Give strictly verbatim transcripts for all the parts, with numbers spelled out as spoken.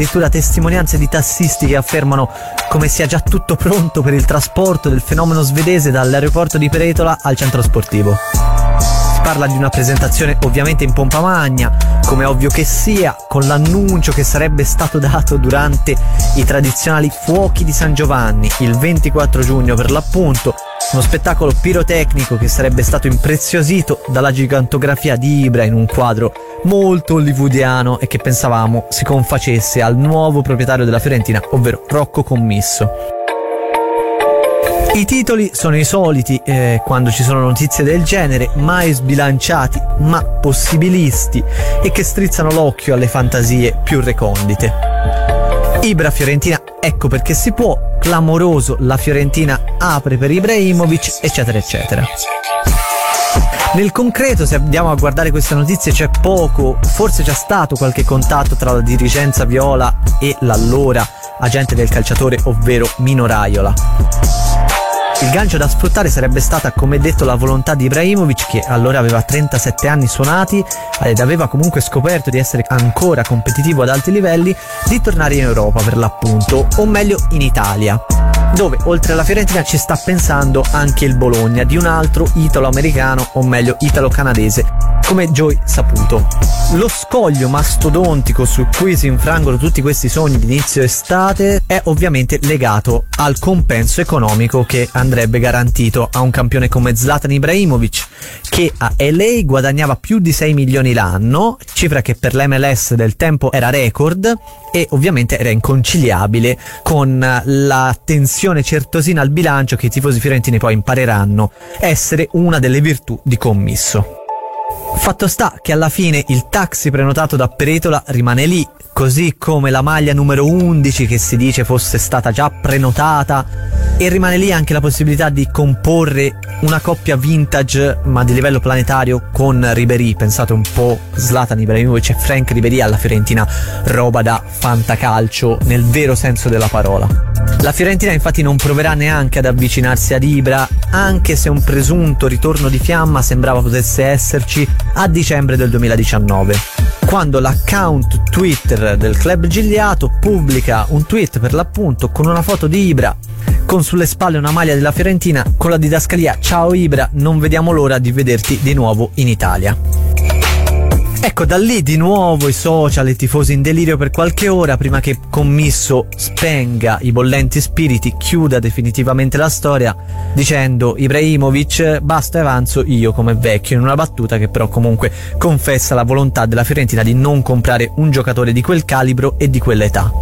addirittura testimonianze di tassisti che affermano come sia già tutto pronto per il trasporto del fenomeno svedese dall'aeroporto di Pretola al centro sportivo. Si parla di una presentazione ovviamente in pompa magna, come ovvio che sia, con l'annuncio che sarebbe stato dato durante i tradizionali fuochi di San Giovanni, il ventiquattro giugno per l'appunto, uno spettacolo pirotecnico che sarebbe stato impreziosito dalla gigantografia di Ibra in un quadro molto hollywoodiano e che pensavamo si confacesse al nuovo proprietario della Fiorentina, ovvero Rocco Commisso. I titoli sono i soliti eh, quando ci sono notizie del genere, mai sbilanciati ma possibilisti e che strizzano l'occhio alle fantasie più recondite. Ibra Fiorentina, ecco perché si può, clamoroso, la Fiorentina apre per Ibrahimovic, eccetera eccetera. Nel concreto, se andiamo a guardare queste notizie, c'è poco, forse c'è stato qualche contatto tra la dirigenza viola e l'allora agente del calciatore, ovvero Mino Raiola. Il gancio da sfruttare sarebbe stata, come detto, la volontà di Ibrahimovic, che allora aveva trentasette anni suonati ed aveva comunque scoperto di essere ancora competitivo ad alti livelli, di tornare in Europa per l'appunto, o meglio in Italia, dove oltre alla Fiorentina ci sta pensando anche il Bologna, di un altro italo-americano, o meglio italo-canadese, come Joey Saputo. Lo scoglio mastodontico su cui si infrangono tutti questi sogni di inizio estate è ovviamente legato al compenso economico che andrebbe garantito a un campione come Zlatan Ibrahimovic, che a L A guadagnava più di sei milioni l'anno, cifra che per l'M L S del tempo era record e ovviamente era inconciliabile con la tensione certosina al bilancio che i tifosi fiorentini poi impareranno essere una delle virtù di Commisso. Fatto sta che alla fine il taxi prenotato da Pretola rimane lì, così come la maglia numero undici che si dice fosse stata già prenotata, e rimane lì anche la possibilità di comporre una coppia vintage ma di livello planetario con Ribéry. Pensate un po', Zlatan Ibrahimovic e Frank Ribéry alla Fiorentina, roba da fantacalcio nel vero senso della parola. La Fiorentina infatti non proverà neanche ad avvicinarsi ad Ibra, anche se un presunto ritorno di fiamma sembrava potesse esserci a dicembre del duemiladiciannove, quando l'account Twitter del club Gigliato pubblica un tweet per l'appunto con una foto di Ibra con sulle spalle una maglia della Fiorentina con la didascalia "Ciao Ibra, non vediamo l'ora di vederti di nuovo in Italia". Ecco, da lì di nuovo i social e i tifosi in delirio per qualche ora prima che Commisso spenga i bollenti spiriti, chiuda definitivamente la storia dicendo: Ibrahimovic, basta e avanzo io come vecchio, in una battuta che però comunque confessa la volontà della Fiorentina di non comprare un giocatore di quel calibro e di quell'età.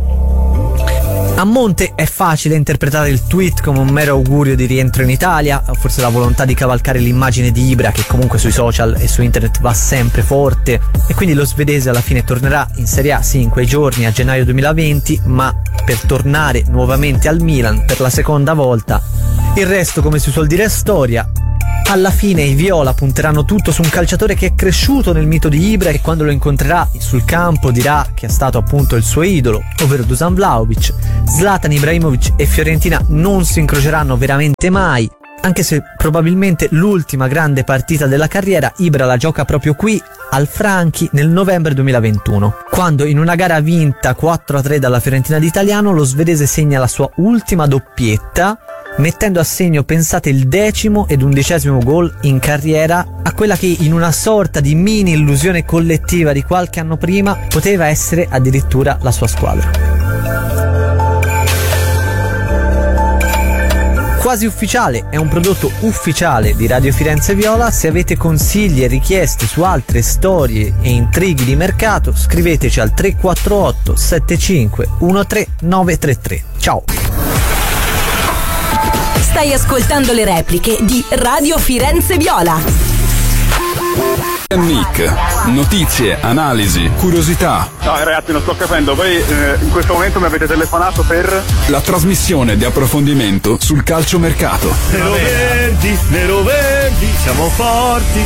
A monte è facile interpretare il tweet come un mero augurio di rientro in Italia, forse la volontà di cavalcare l'immagine di Ibra, che comunque sui social e su internet va sempre forte, e quindi lo svedese alla fine tornerà in Serie A sì in quei giorni a gennaio duemilaventi, ma per tornare nuovamente al Milan per la seconda volta. Il resto, come si suol dire, è storia. Alla fine i viola punteranno tutto su un calciatore che è cresciuto nel mito di Ibra e quando lo incontrerà sul campo dirà che è stato appunto il suo idolo, ovvero Dusan Vlahovic. Zlatan Ibrahimovic e Fiorentina non si incroceranno veramente mai, anche se probabilmente l'ultima grande partita della carriera Ibra la gioca proprio qui al Franchi nel novembre duemilaventuno, quando in una gara vinta quattro a tre dalla Fiorentina di Italiano lo svedese segna la sua ultima doppietta, mettendo a segno, pensate, il decimo ed undicesimo gol in carriera a quella che in una sorta di mini illusione collettiva di qualche anno prima poteva essere addirittura la sua squadra. Quasi Ufficiale è un prodotto ufficiale di Radio Firenze Viola. Se avete consigli e richieste su altre storie e intrighi di mercato, scriveteci al tre quattro otto sette cinque uno tre nove tre tre. Ciao! Stai ascoltando le repliche di Radio Firenze Viola. Nick, notizie, analisi, curiosità. No ragazzi, non sto capendo, voi eh, in questo momento mi avete telefonato per la trasmissione di approfondimento sul calciomercato. Nero verdi, nero verdi, siamo forti.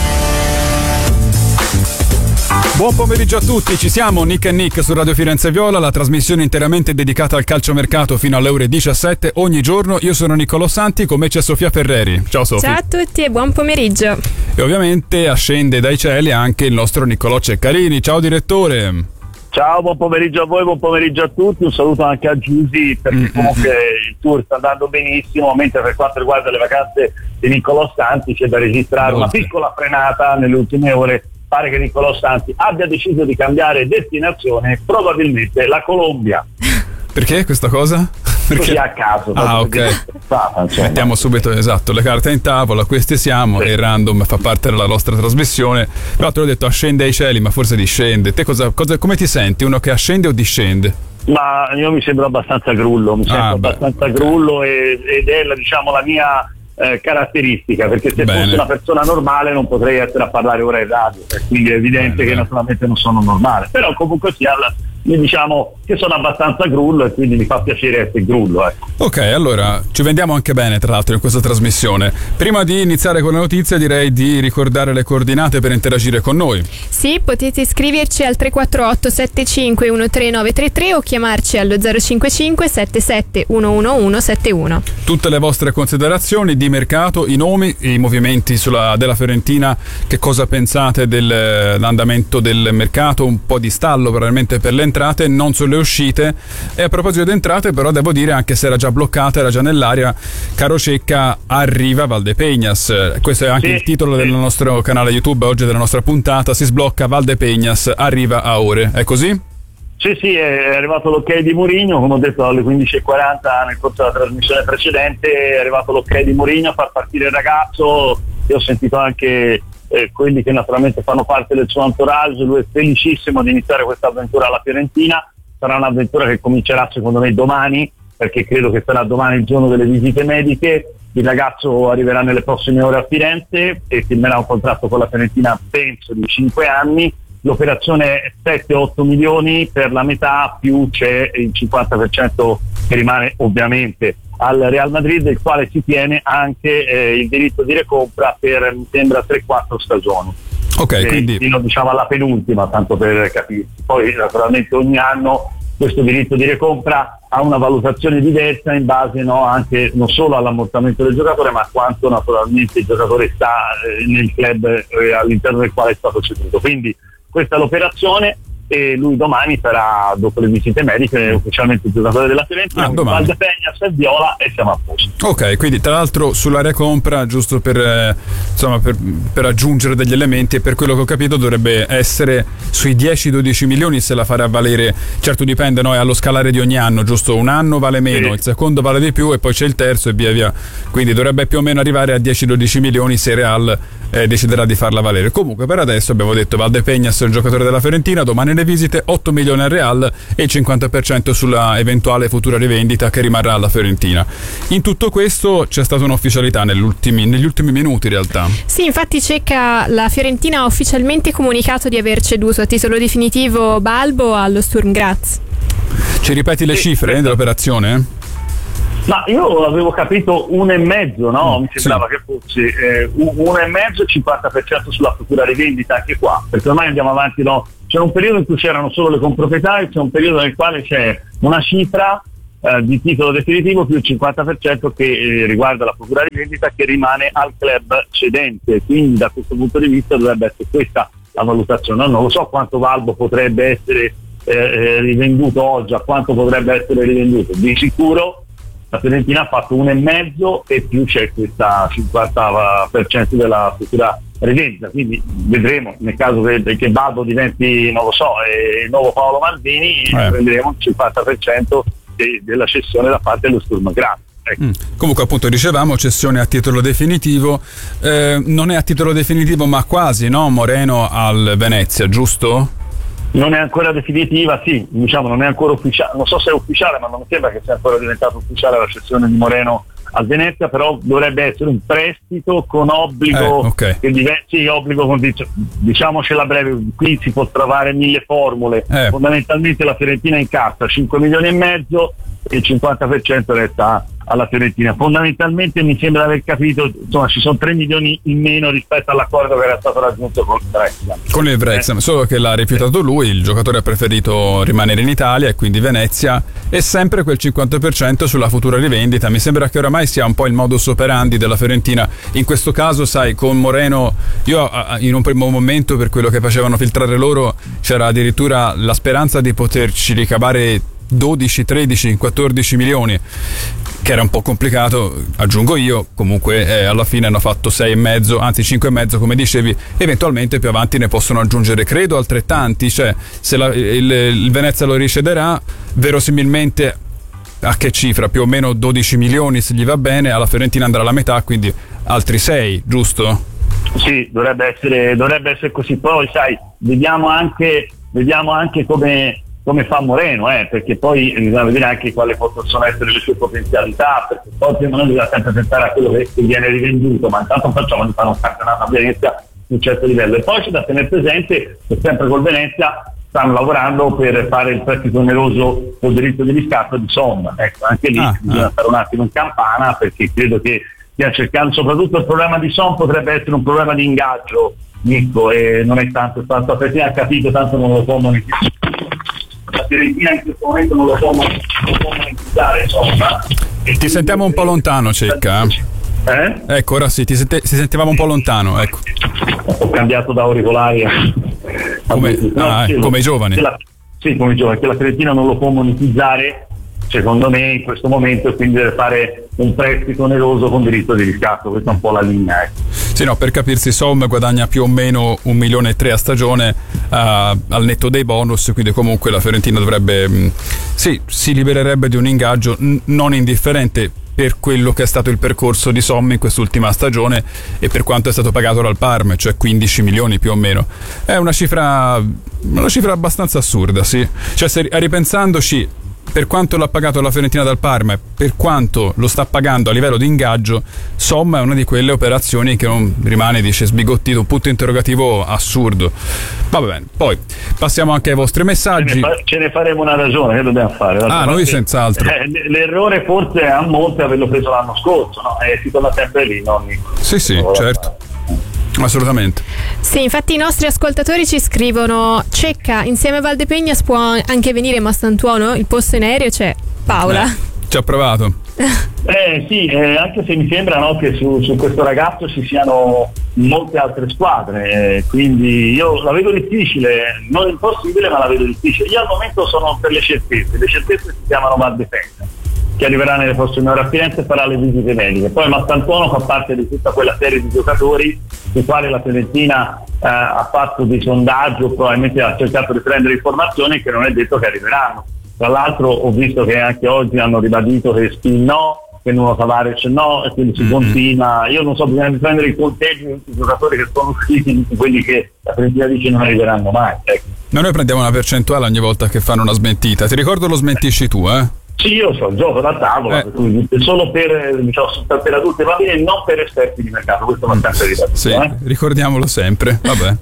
Buon pomeriggio a tutti, ci siamo, Nick e Nick su Radio Firenze Viola, la trasmissione interamente dedicata al calciomercato fino alle ore diciassette ogni giorno. Io sono Niccolò Santi, con me c'è Sofia Ferreri. Ciao Sofia. Ciao a tutti e buon pomeriggio. E ovviamente ascende dai cieli anche il nostro Niccolò Ceccarini. Ciao direttore. Ciao, buon pomeriggio a voi, buon pomeriggio a tutti, un saluto anche a Giusy perché comunque il tour sta andando benissimo, mentre per quanto riguarda le vacanze di Niccolò Santi c'è da registrare una piccola frenata nelle ultime ore. Pare che Niccolò Santi abbia deciso di cambiare destinazione, probabilmente la Colombia. Perché questa cosa? Perché? Così a caso. Ah, ok. Mettiamo subito, esatto, le carte in tavola, questi siamo, sì. E il random fa parte della nostra trasmissione. Però te l'ho detto, ascende ai cieli, ma forse discende. Te cosa, cosa, come ti senti? Uno che ascende o discende? Ma io mi sembro abbastanza grullo, mi sento ah, abbastanza beh, grullo okay. e, ed è la, diciamo la mia eh, caratteristica, perché se Bene. fossi una persona normale non potrei essere a parlare ora in radio, quindi è evidente Bene. che naturalmente non sono normale, però comunque sia la, diciamo che sono abbastanza grullo e quindi mi fa piacere essere grullo. Ecco. Ok, allora ci vendiamo anche bene tra l'altro in questa trasmissione. Prima di iniziare con le notizie direi di ricordare le coordinate per interagire con noi. Sì, potete iscriverci al tre quattro otto sette cinque uno tre nove tre tre o chiamarci allo zero cinque cinque sette sette uno uno uno sette uno. Tutte le vostre considerazioni di mercato, i nomi, i movimenti sulla, della Fiorentina, che cosa pensate dell'andamento del mercato, un po' di stallo probabilmente per le entrate, non sulle uscite. E a proposito di entrate, però devo dire, anche se era già bloccata, era già nell'aria, caro Cecca, arriva Valdepeñas. Questo è anche sì, il titolo sì. del nostro canale YouTube oggi, della nostra puntata. Si sblocca Valdepeñas, arriva a ore, è così? Sì, sì, è arrivato l'ok di Mourinho, come ho detto alle quindici e quaranta nel corso della trasmissione precedente, è arrivato l'ok di Mourinho a far partire il ragazzo. Io ho sentito anche Eh, quelli che naturalmente fanno parte del suo entourage. Lui è felicissimo di iniziare questa avventura alla Fiorentina. Sarà un'avventura che comincerà secondo me domani, perché credo che sarà domani il giorno delle visite mediche. Il ragazzo arriverà nelle prossime ore a Firenze e firmerà un contratto con la Fiorentina, penso di cinque anni. L'operazione è sette otto milioni per la metà, più c'è il cinquanta per cento che rimane ovviamente al Real Madrid, il quale si tiene anche eh, il diritto di recompra per, mi sembra, tre quattro stagioni. Ok, e quindi fino, diciamo, alla penultima, tanto per capirsi. Poi naturalmente ogni anno questo diritto di recompra ha una valutazione diversa in base, no, anche non solo all'ammortamento del giocatore, ma a quanto naturalmente il giocatore sta eh, nel club eh, all'interno del quale è stato ceduto. Quindi questa è l'operazione e lui domani sarà, dopo le visite mediche, ufficialmente il giocatore della Fiorentina. Ah, Valdepeñas e Viola e siamo a posto. Ok, quindi tra l'altro sull'area compra, giusto per eh, insomma per, per aggiungere degli elementi, e per quello che ho capito dovrebbe essere sui dieci dodici milioni, se la farà valere. Certo dipende, no? È allo scalare di ogni anno, giusto? Un anno vale meno, sì. Il secondo vale di più e poi c'è il terzo e via via. Quindi dovrebbe più o meno arrivare a dieci dodici milioni se Real eh, deciderà di farla valere. Comunque per adesso abbiamo detto Valdepeñas è il giocatore della Fiorentina, domani le visite, otto milioni al Real e il cinquanta per cento sulla eventuale futura rivendita che rimarrà alla Fiorentina. In tutto questo c'è stata un'ufficialità negli ultimi, negli ultimi minuti in realtà. Sì, infatti Cecca, la Fiorentina ha ufficialmente comunicato di aver ceduto a titolo definitivo Balbo allo Sturm Graz. Ci ripeti le sì, cifre eh, dell'operazione? Ma io avevo capito uno e mezzo, no? Mi sembrava sì. che fosse eh, uno e mezzo e cinquanta per cento sulla futura rivendita anche qua, perché ormai andiamo avanti, no? C'è un periodo in cui c'erano solo le comproprietà e c'è un periodo nel quale c'è una cifra eh, di titolo definitivo più il cinquanta per cento che eh, riguarda la futura rivendita, che rimane al club cedente. Quindi da questo punto di vista dovrebbe essere questa la valutazione. Non lo so quanto Valbo potrebbe essere eh, rivenduto oggi, a quanto potrebbe essere rivenduto. Di sicuro la Fiorentina ha fatto uno e mezzo e più c'è questa cinquanta per cento della futura rivendita, quindi vedremo nel caso che, che Balbo diventi, non lo so, il nuovo Paolo Maldini, eh. prenderemo il cinquanta per cento de, della cessione da parte dello Sturm Graz. Ecco. Mm. Comunque appunto dicevamo cessione a titolo definitivo, eh, non è a titolo definitivo ma quasi, no? Moreno al Venezia, giusto? Non è ancora definitiva, sì, diciamo non è ancora ufficiale, non so se è ufficiale, ma non mi sembra che sia ancora diventato ufficiale la cessione di Moreno al Venezia, però dovrebbe essere un prestito con obbligo, eh, okay. che diversi obbligo condizio- diciamocela breve, qui si può trovare mille formule, eh. fondamentalmente la Fiorentina incassa cinque milioni e mezzo e il cinquanta per cento resta alla Fiorentina. Fondamentalmente mi sembra aver capito, insomma, ci sono tre milioni in meno rispetto all'accordo che era stato raggiunto con il Wrexham. Con il Wrexham, eh. Solo che l'ha rifiutato lui, il giocatore ha preferito rimanere in Italia e quindi Venezia, e sempre quel cinquanta per cento sulla futura rivendita. Mi sembra che oramai sia un po' il modus operandi della Fiorentina. In questo caso, sai, con Moreno, io in un primo momento, per quello che facevano filtrare loro, c'era addirittura la speranza di poterci ricavare dodici, tredici, quattordici milioni, che era un po' complicato, aggiungo io. Comunque eh, alla fine hanno fatto sei e mezzo, anzi cinque e mezzo, come dicevi. Eventualmente più avanti ne possono aggiungere, credo, altrettanti. Cioè, se la, il, il Venezia lo ricederà, verosimilmente a che cifra? Più o meno dodici milioni, se gli va bene. Alla Fiorentina andrà la metà, quindi altri sei, giusto? Sì, dovrebbe essere, dovrebbe essere così. Poi sai, vediamo anche, vediamo anche come come fa Moreno, eh, perché poi bisogna vedere anche quali possono essere le sue potenzialità, perché poi prima noi bisogna sempre pensare a quello che viene rivenduto, ma intanto facciamo di fare un campionato a Venezia su un certo livello. E poi c'è da tenere presente che sempre col Venezia stanno lavorando per fare il prestito oneroso col diritto di riscatto di Somma. Ecco, anche lì ah, bisogna ah. stare un attimo in campana, perché credo che stia cercando, soprattutto il problema di Somma potrebbe essere un problema di ingaggio, Nico, e non è tanto, tanto perché ha capito, tanto non lo può monetizzare. La Fiorentina in questo momento non lo può monetizzare, insomma. Ti sentiamo un po' lontano, Cecca. Eh? Ecco, ora sì, ti, sente, ti sentivamo un po' lontano, ecco. Ho cambiato da auricolari. Come, no, ah, sì, come i giovani. La, sì, come i giovani, che la Fiorentina non lo può monetizzare, secondo me, in questo momento, e quindi deve fare un prestito oneroso con diritto di riscatto. Questa è un po' la linea, ecco. Sì, no, per capirsi, Som guadagna più o meno un milione e tre a stagione uh, al netto dei bonus, quindi comunque la Fiorentina dovrebbe, mh, sì, si libererebbe di un ingaggio n- non indifferente per quello che è stato il percorso di Som in quest'ultima stagione e per quanto è stato pagato dal Parma, cioè quindici milioni più o meno. È una cifra, una cifra abbastanza assurda, sì. Cioè, se ripensandoci, per quanto l'ha pagato la Fiorentina dal Parma e per quanto lo sta pagando a livello di ingaggio, Somma è una di quelle operazioni che non rimane, dice, sbigottito, un punto interrogativo assurdo. Va bene, poi passiamo anche ai vostri messaggi. Ce ne, fa- ce ne faremo una ragione, che dobbiamo fare? Ah, parte, noi senz'altro. Eh, l'errore forse a molti è averlo preso l'anno scorso, no? E si torna sempre lì, no, Nico? Sì, sì, non certo. Assolutamente. Sì, infatti i nostri ascoltatori ci scrivono: Cecca, insieme a Valdepegna può anche venire Mastantuono, il posto in aereo c'è. Paola. Eh, ci ha provato. Eh sì, eh, anche se mi sembra, no, che su, su questo ragazzo ci siano molte altre squadre, eh, quindi io la vedo difficile, non impossibile, ma la vedo difficile. Io al momento sono per le certezze, le certezze si chiamano Valdepegna, che arriverà nelle prossime ore a Firenze e farà le visite mediche. Poi Mastantuono fa parte di tutta quella serie di giocatori sui quali la Fiorentina eh, ha fatto dei sondaggi o probabilmente ha cercato di prendere informazioni che non è detto che arriveranno. Tra l'altro ho visto che anche oggi hanno ribadito che Spin no, che Nuno Tavares no, e quindi si mm-hmm. continua. Io non so, bisogna prendere i conteggi di giocatori che sono usciti, quelli che la Fiorentina dice non arriveranno mai, ecco. Ma noi prendiamo una percentuale ogni volta che fanno una smentita. Ti ricordo lo smentisci tu, eh? Sì, io so, gioco da tavola, eh. per cui solo per, diciamo, per adulti e bambini, non per esperti di mercato, questo va sempre ribadito. Sì, eh? ricordiamolo sempre, vabbè.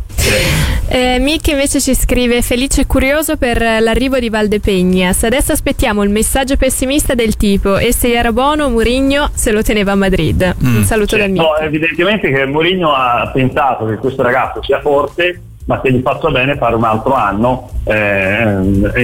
eh, Mick invece ci scrive: felice e curioso per l'arrivo di Valdepegna. Se adesso aspettiamo il messaggio pessimista del tipo e se era buono Mourinho se lo teneva a Madrid. Mm. Un saluto Cioè, da Mick. no, evidentemente che Mourinho ha pensato che questo ragazzo sia forte, ma che gli faccia bene fare un altro anno eh,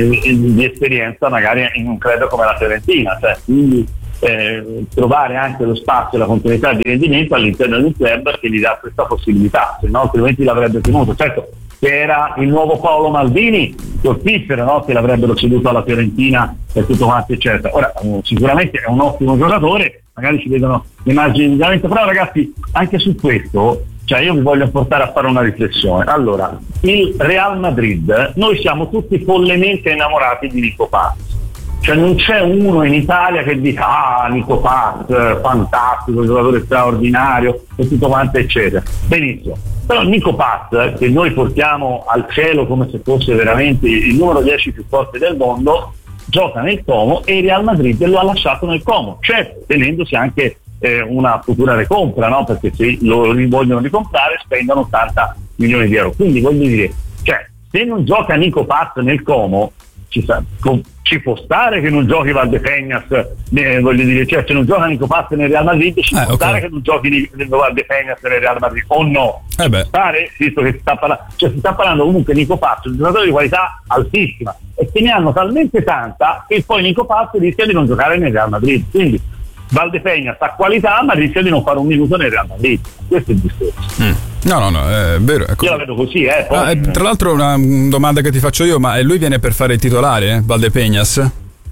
di esperienza magari in un club come la Fiorentina, cioè, quindi eh, trovare anche lo spazio e la continuità di rendimento all'interno di un club che gli dà questa possibilità, se no altrimenti l'avrebbe tenuto. Certo, che era il nuovo Paolo Maldini, colpifero, no? Che l'avrebbero ceduto alla Fiorentina e tutto quanto eccetera. Ora sicuramente è un ottimo giocatore, magari ci vedono le margini di miglioramento, però ragazzi anche su questo, cioè io vi voglio portare a fare una riflessione. Allora, il Real Madrid, noi siamo tutti follemente innamorati di Nico Paz, cioè non c'è uno in Italia che dica ah Nico Paz, fantastico, giocatore straordinario e tutto quanto eccetera. Benissimo, però Nico Paz, che noi portiamo al cielo come se fosse veramente il numero dieci più forte del mondo, gioca nel Como e il Real Madrid lo ha lasciato nel Como, certo tenendosi anche eh, una futura recompra, no? Perché se lo vogliono ricomprare spendono ottanta milioni di euro, quindi voglio dire, cioè se non gioca Nico Paz nel Como ci, sa, con, ci può stare che non giochi Valdepegnas, eh, voglio dire, cioè se non gioca Nico Pazzi nel Real Madrid ci eh, può okay. stare che non giochi Valdepegnas nel Real Madrid o no? Eh beh. Stare, visto che si sta parlando, cioè si sta parlando comunque Nico Pazzi, un giocatore di qualità altissima, e che ne hanno talmente tanta che poi Nico Pazzi rischia di non giocare nel Real Madrid, quindi Valdepegnas ha qualità ma rischia di non fare un minuto nel Real Madrid, questo è il discorso. Mm. No, no, no, è vero. È io la vedo così, eh. Poi... Ah, eh, tra l'altro una domanda che ti faccio io, ma lui viene per fare il titolare, eh? Valdepegnas?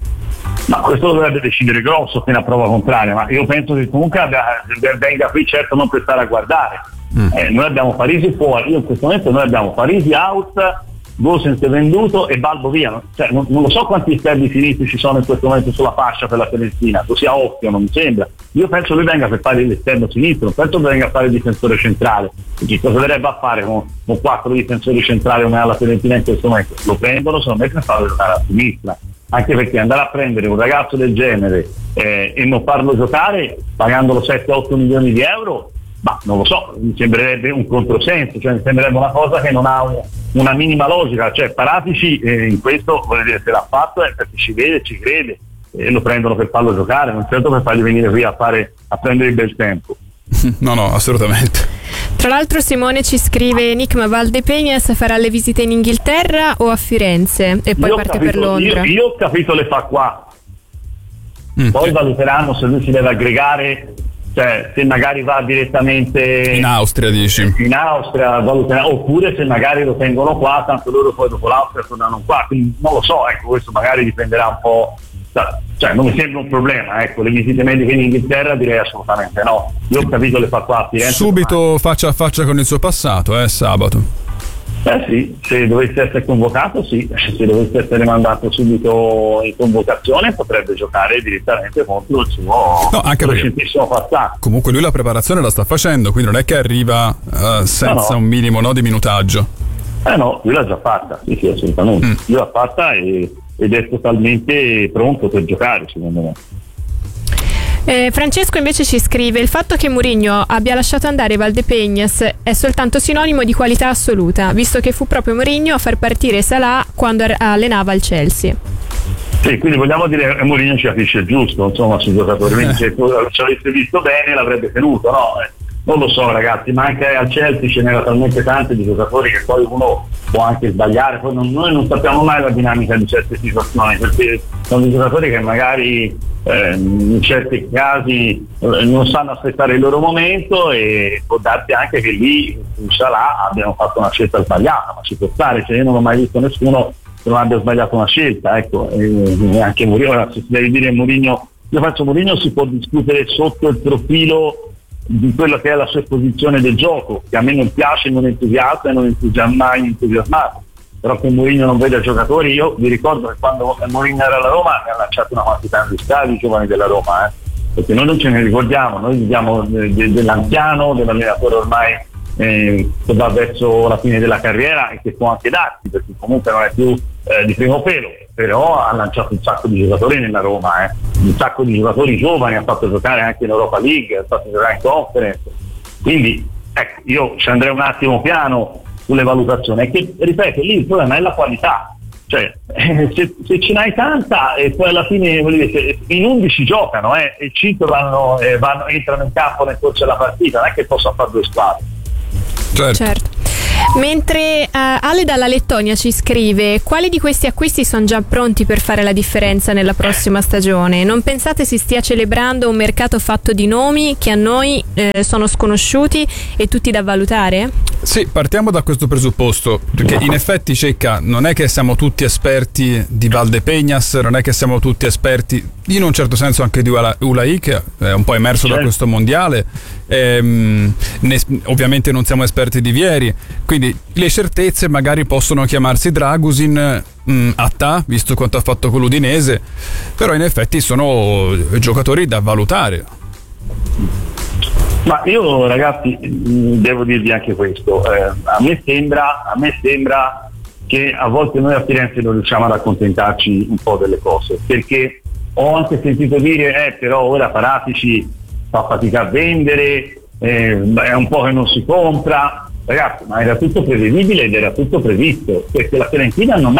Ma questo lo dovrebbe decidere Grosso fino a prova contraria, ma io penso che comunque abbia, venga qui certo non per stare a guardare. Mm. Eh, noi abbiamo Parisi fuori, io in questo momento noi abbiamo Parisi out, Gosens venduto e Balbo via, cioè, non, non lo so quanti esterni finiti ci sono in questo momento sulla fascia per la Fiorentina, così a occhio non mi sembra. Io penso lui venga per fare l'esterno sinistro, penso che venga a fare il difensore centrale, perché cosa dovrebbe fare con, con quattro difensori centrali come alla Fiorentina in questo momento? Lo prendono, se lo mettono a farlo giocare a sinistra, anche perché andare a prendere un ragazzo del genere eh, e non farlo giocare pagandolo sette otto milioni di euro, ma non lo so, mi sembrerebbe un controsenso, cioè mi sembrerebbe una cosa che non ha un, una minima logica, cioè Paratici eh, in questo vuol dire se l'ha fatto è perché ci vede, ci crede e lo prendono per farlo giocare, non certo per fargli venire qui a fare a prendere il bel tempo. No, no, assolutamente. Tra l'altro Simone ci scrive: Nick, ma Valdepegnas farà le visite in Inghilterra o a Firenze e poi io parte capito, per Londra? Io, io ho capito le fa qua, Mm. poi valuteranno se lui si deve aggregare, cioè se magari va direttamente In Austria, dici? in Austria, valuteranno, oppure se magari lo tengono qua, tanto loro poi dopo l'Austria tornano qua, quindi non lo so, ecco, questo magari dipenderà un po', cioè non mi sembra un problema, ecco, le visite mediche in Inghilterra direi assolutamente no. Io ho capito le fa qua a Firenze. Subito faccia a faccia con il suo passato, eh, sabato. Eh sì, se dovesse essere convocato sì, se dovesse essere mandato subito in convocazione potrebbe giocare direttamente contro il suo no, anche recentissimo passato. Comunque lui la preparazione la sta facendo, quindi non è che arriva uh, senza no, no. un minimo no, di minutaggio. Eh no, lui l'ha già fatta, sì sì assolutamente, mm. lui l'ha fatta e, ed è totalmente pronto per giocare secondo me. Eh, Francesco invece ci scrive: il fatto che Mourinho abbia lasciato andare Valdepegnas è soltanto sinonimo di qualità assoluta, visto che fu proprio Mourinho a far partire Salah quando allenava il Chelsea. Sì, quindi vogliamo dire che Mourinho ci capisce il giusto, insomma, sui giocatori, quindi se ci avesse visto bene l'avrebbe tenuto, no? Non lo so ragazzi, ma anche al Chelsea ce n'era talmente tanti di giocatori che poi uno può anche sbagliare, poi non, noi non sappiamo mai la dinamica di certe situazioni, perché sono dei giocatori che magari eh, in certi casi eh, non sanno aspettare il loro momento e può darsi anche che lì in Salah abbiano fatto una scelta sbagliata, ma ci può stare, cioè io non ho mai visto nessuno che non abbia sbagliato una scelta, ecco, e anche Mourinho, se si deve dire Mourinho, io faccio Mourinho si può discutere sotto il profilo di quello che è la sua posizione del gioco, che a me non piace, non entusiasta e non entusiasma mai entusiasmato, però che Mourinho non vede giocatori, io vi ricordo che quando Mourinho era alla Roma mi ha lanciato una quantità di stadi giovani della Roma, eh? perché noi non ce ne ricordiamo, noi viviamo de- de- dell'anziano, dell'allenatore ormai eh, che va verso la fine della carriera e che può anche darsi, perché comunque non è più eh, di primo pelo, però ha lanciato un sacco di giocatori nella Roma, eh? un sacco di giocatori giovani, ha fatto giocare anche in Europa League, ha fatto giocare in Conference, quindi ecco, io ci andrei un attimo piano sulle valutazioni, è che ripeto, lì il problema è la qualità, cioè eh, se, se ce n'hai tanta e poi alla fine dire, in undici giocano eh, e cinque vanno, eh, vanno, entrano in campo nel corso della partita, non è che possano fare due squadre. Certo. certo. Mentre uh, Ale dalla Lettonia ci scrive: quali di questi acquisti sono già pronti per fare la differenza nella prossima stagione? Non pensate si stia celebrando un mercato fatto di nomi che a noi eh, sono sconosciuti e tutti da valutare? Sì, partiamo da questo presupposto, perché in effetti Cecca non è che siamo tutti esperti di Valdepegnas, non è che siamo tutti esperti in un certo senso anche di Ulai, che è un po' emerso da questo mondiale, ehm, ne, ovviamente non siamo esperti di Vieri, quindi le certezze magari possono chiamarsi Dragusin, mh, Attà, visto quanto ha fatto con l'Udinese, però in effetti sono giocatori da valutare. Ma io ragazzi devo dirvi anche questo, eh, a me sembra a me sembra che a volte noi a Firenze non riusciamo ad accontentarci un po' delle cose, perché ho anche sentito dire eh però ora Paratici fa fatica a vendere, eh, è un po' che non si compra, ragazzi, ma era tutto prevedibile ed era tutto previsto, perché la Fiorentina non ha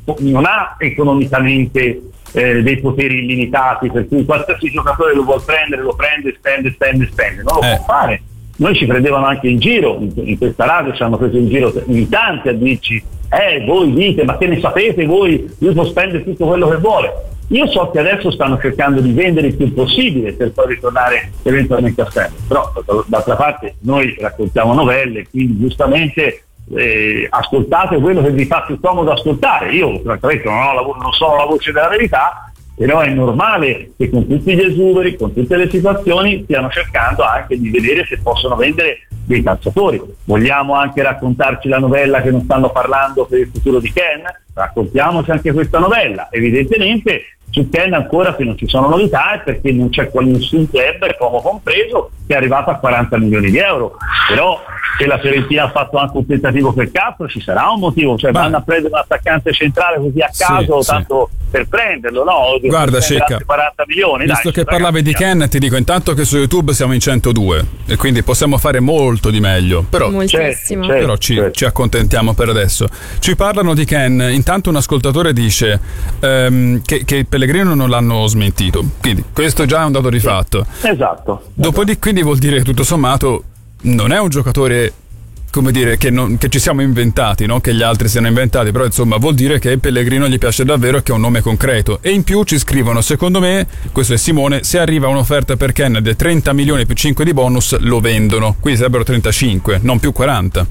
non ha economicamente eh, dei poteri illimitati, per cui qualsiasi giocatore lo vuol prendere, lo prende, spende, spende, spende, non lo Eh. può fare. Noi ci prendevano anche in giro, in, in questa radio ci hanno preso in giro in tanti a dirci eh voi dite, ma che ne sapete voi, lui può spendere tutto quello che vuole. Io so che adesso stanno cercando di vendere il più possibile per poi ritornare eventualmente a spendere, però d'altra parte noi raccontiamo novelle, quindi giustamente eh, ascoltate quello che vi fa più comodo ascoltare. Io francamente non, ho la, non sono la voce della verità, però è normale che con tutti gli esuberi, con tutte le situazioni, stiano cercando anche di vedere se possono vendere dei calciatori. Vogliamo anche raccontarci la novella che non stanno parlando per il futuro di Ken? Raccontiamoci anche questa novella. Evidentemente su Ken ancora, se non ci sono novità, è perché non c'è nessun club, Como compreso, che è arrivato a quaranta milioni di euro. Però se la Fiorentina ha fatto anche un tentativo per Castro, ci sarà un motivo, cioè Ma... vanno a prendere un attaccante centrale così a caso, sì, tanto sì. per prenderlo, no? Guarda Cecca, quaranta milioni, visto dai, che ragazzi, parlavi di Ken, ti dico intanto che su YouTube siamo in centodue e quindi possiamo fare molto di meglio, però, Moltissimo. certo, però ci, certo. ci accontentiamo per adesso. Ci parlano di Ken, intanto un ascoltatore dice ehm, che, che Pellegrino non l'hanno smentito, quindi questo già è un dato di fatto. Esatto. Dopodiché quindi vuol dire che tutto sommato non è un giocatore, come dire, che, non, che ci siamo inventati, no? Che gli altri siano inventati, però insomma vuol dire che Pellegrino gli piace davvero e che è un nome concreto. E in più ci scrivono, secondo me, questo è Simone, se arriva un'offerta per Ken di trenta milioni più cinque di bonus lo vendono, quindi sarebbero trentacinque, non più quaranta.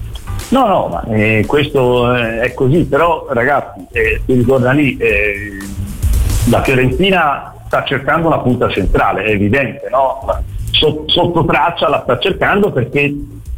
No, no, ma eh, questo eh, è così, però ragazzi, eh, si ricorda lì, eh, la Fiorentina sta cercando una punta centrale, è evidente, no? So, sotto traccia la sta cercando perché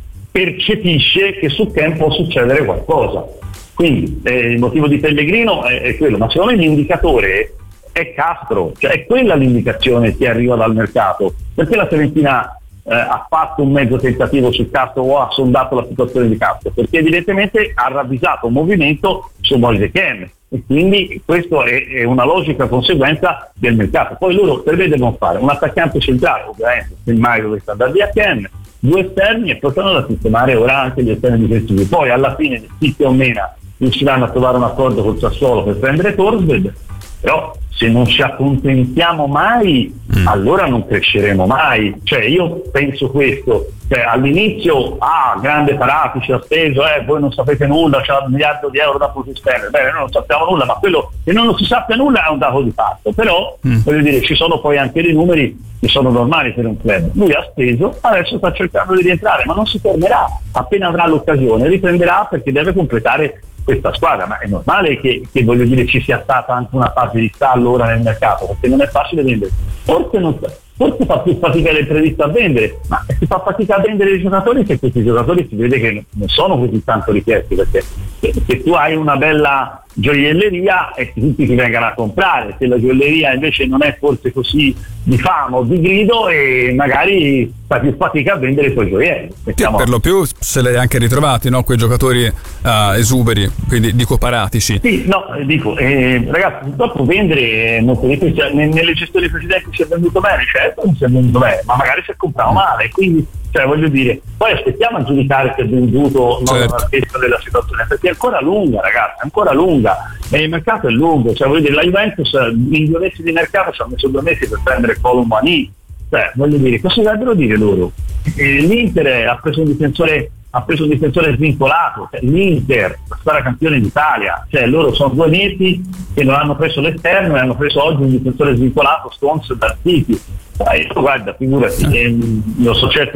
percepisce che su Ken può succedere qualcosa. Quindi eh, il motivo di Pellegrino è, è quello, ma secondo me l'indicatore è Castro, cioè è quella l'indicazione che arriva dal mercato, perché la Fiorentina eh, ha fatto un mezzo tentativo su Castro o ha sondato la situazione di Castro, perché evidentemente ha ravvisato un movimento su Moise Ken e quindi questo è, è una logica conseguenza del mercato. Poi loro per me devono fare un attaccante centrale, ovviamente semmai dovesse andare via Ken, due esterni e potranno da sistemare ora anche gli esterni difensivi. Poi alla fine sì o meno riusciranno a trovare un accordo col Sassuolo per prendere Torvald, però se non ci accontentiamo mai mm. allora non cresceremo mai. Cioè io penso questo, cioè, all'inizio ah grande Paratici ha speso, eh, voi non sapete nulla, c'è un miliardo di euro da poter spendere, beh noi non sappiamo nulla, ma quello che non si sappia nulla è un dato di fatto, però mm. voglio dire ci sono poi anche dei numeri che sono normali per un club. Lui ha speso, adesso sta cercando di rientrare, ma non si fermerà, appena avrà l'occasione riprenderà perché deve completare questa squadra, ma è normale che, che voglio dire ci sia stata anche una fase di stallo ora nel mercato, perché non è facile vendere, forse non forse fa più fatica del previsto a vendere, ma si fa fatica a vendere i giocatori se questi giocatori si vede che non sono così tanto richiesti, perché se, se tu hai una bella gioielleria e tutti ti vengano a comprare, se la gioielleria invece non è forse così di fama o di grido e magari fa più fatica a vendere i tuoi gioielli. Mettiamo... Per lo più se li hai anche ritrovati, no? Quei giocatori uh, esuberi, quindi dico Paratici. Sì, no, dico, eh, ragazzi, purtroppo vendere è molto difficile, nelle gestioni precedenti si è venduto bene, certo non si è venduto bene, ma magari si è comprato male, quindi cioè voglio dire, poi aspettiamo a giudicare se è venduto certo. all'altezza della situazione, perché è ancora lunga ragazzi, è ancora lunga e il mercato è lungo, cioè voglio dire, la Juventus in due mesi di mercato ci ha messo due mesi per prendere Colomani, cioè voglio dire, cosa dovrebbero dire loro? E l'Inter ha preso un difensore ha preso un difensore svincolato, cioè, l'Inter, la squadra campione d'Italia, cioè loro sono due mesi che non hanno preso l'esterno e hanno preso oggi un difensore svincolato, Stones dal City. Guarda, figurati, eh, io so certo